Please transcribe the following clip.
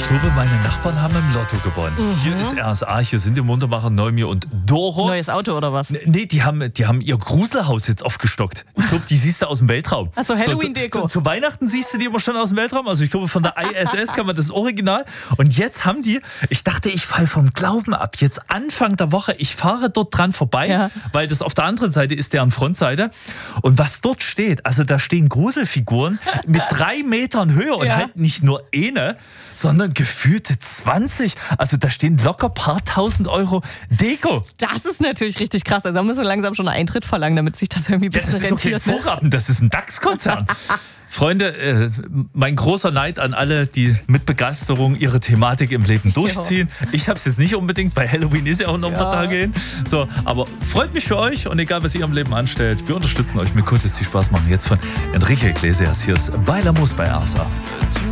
glaube, meine Nachbarn haben im Lotto gewonnen. Hier ist RSA, hier sind die Muntermacher Neumir und Doro. Neues Auto oder was? Nee, die haben ihr Gruselhaus jetzt aufgestockt. Ich glaube, die siehst du aus dem Weltraum. Ach so, Halloween-Deko. Zu Weihnachten siehst du die immer schon aus dem Weltraum. Also ich glaube, von der ISS kann man das Original. Und jetzt haben die, ich dachte, ich falle vom Glauben ab. Jetzt Anfang der Woche, ich fahre dort dran vorbei, weil das auf der anderen Seite ist, deren Frontseite. Und was dort steht, also da stehen Gruselfiguren mit 3 Metern Höhe und halt nicht nur eine, sondern gefühlte 20. Also da stehen locker paar tausend Euro Deko. Das ist natürlich richtig krass. Also da müssen wir langsam schon einen Eintritt verlangen, damit sich das irgendwie ein bisschen rentiert. Das ist doch kein Vorraten, das ist ein DAX-Konzern. Freunde, mein großer Neid an alle, die mit Begeisterung ihre Thematik im Leben durchziehen. Ja. Ich habe es jetzt nicht unbedingt, bei Halloween ist ja auch noch ein paar Tage hin. So, aber freut mich für euch und egal, was ihr im Leben anstellt, wir unterstützen euch mit Kunst, die Spaß machen. Jetzt von Enrique Iglesias. Hier ist Bailamos bei RSA.